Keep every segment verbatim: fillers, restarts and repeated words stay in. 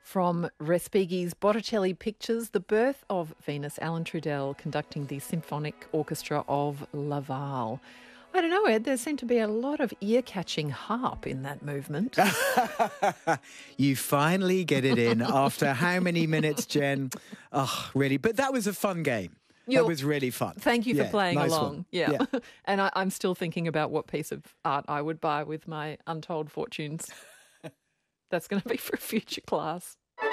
From Respighi's Botticelli Pictures, the birth of Venus, Alan Trudell conducting the Symphonic Orchestra of Laval. I don't know, Ed, there seemed to be a lot of ear-catching harp in that movement. You finally get it in after how many minutes, Jen? Oh, really? But that was a fun game. You're, that was really fun. Thank you for yeah, playing nice along. One. Yeah. yeah. And I, I'm still thinking about what piece of art I would buy with my untold fortunes. That's going to be for a future class.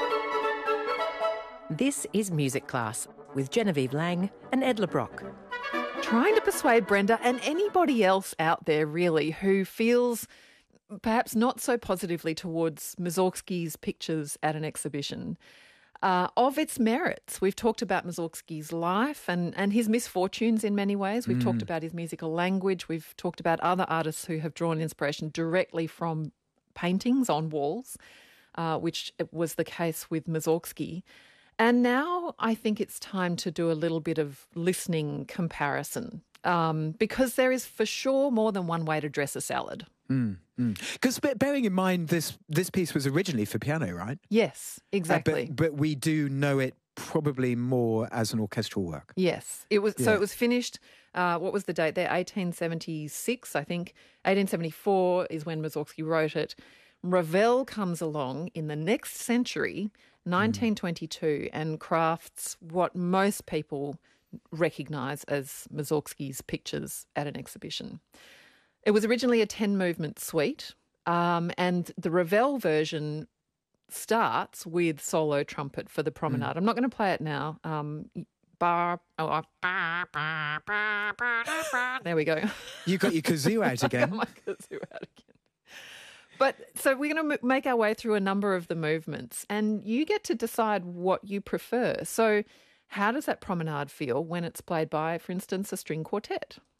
This is Music Class with Genevieve Lang and Ed LeBrock. Trying to persuade Brenda and anybody else out there really who feels perhaps not so positively towards Mussorgsky's pictures at an exhibition uh, of its merits. We've talked about Mussorgsky's life and, and his misfortunes in many ways. We've mm. talked about his musical language. We've talked about other artists who have drawn inspiration directly from paintings on walls, uh, which was the case with Mussorgsky. And now I think it's time to do a little bit of listening comparison um, because there is for sure more than one way to dress a salad. Because mm, mm. bearing in mind this this piece was originally for piano, right? Yes, exactly. Uh, but, but we do know it probably more as an orchestral work. Yes, it was. Yeah. So it was finished. Uh, what was the date there? eighteen seventy-six, I think. eighteen seventy-four is when Mussorgsky wrote it. Ravel comes along in the next century, nineteen twenty-two, mm. and crafts what most people recognise as Mussorgsky's pictures at an exhibition. It was originally a ten-movement suite, um, and the Ravel version starts with solo trumpet for the promenade. Mm. I'm not going to play it now. Um, bar, oh, uh, bar, bar, bar, bar, bar. There we go. You got your kazoo out again. I got my kazoo out again. But so we're going to make our way through a number of the movements and you get to decide what you prefer. So how does that promenade feel when it's played by, for instance, a string quartet?